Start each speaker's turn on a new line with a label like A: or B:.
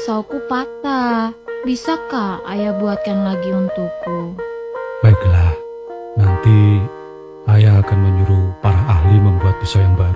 A: pisauku patah. Bisakah ayah buatkan lagi untukku?
B: Baiklah, nanti ayah akan menyuruh para ahli membuat pisau yang baru.